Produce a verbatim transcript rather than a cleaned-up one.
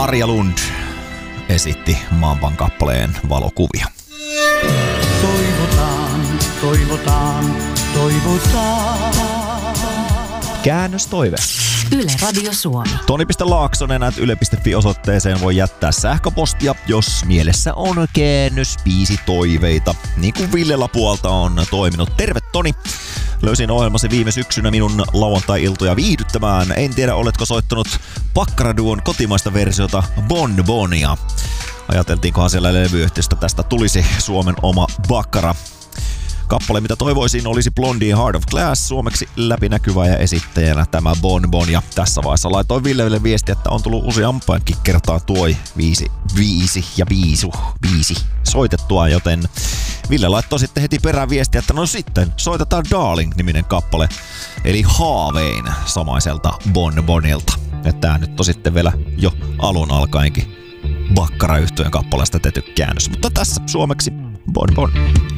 Arja Lund esitti Mamban kappaleen Valokuvia. Toivotaan, toivotaan, toivotaan. Käännöstoive. Yle Radio Suomi. Toni piste Laaksonen ät yle piste fi osoitteeseen voi jättää sähköpostia, jos mielessä on käännösbiisitoiveita, niin kuin Villellä puolta on toiminut. Terve Toni! Löysin ohjelmasi viime syksynä minun lauantai-iltoja viihdyttämään. En tiedä, oletko soittanut Bakkara-duon kotimaista versiota Bon Bonia. Ajateltiinkohan siellä levyyhtiöstä tästä tulisi Suomen oma Bakkara. Kappale, mitä toivoisin, olisi Blondie Heart of Glass, suomeksi läpinäkyvä ja esittäjänä tämä Bon Bon. Ja tässä vaiheessa laitoin Villelle viesti, että on tullut useampaankin kertaa tuo viisi, viisi ja viisu, viisi soitettua, joten Ville laittoi sitten heti perään viestiä, että no sitten soitetaan Darling-niminen kappale, eli Haavein samaiselta Bon Bonilta. Ja tää nyt on sitten vielä jo alun alkaenkin Bakkara-yhtyeen kappaleesta tehty käännös, mutta tässä suomeksi Bon Bon.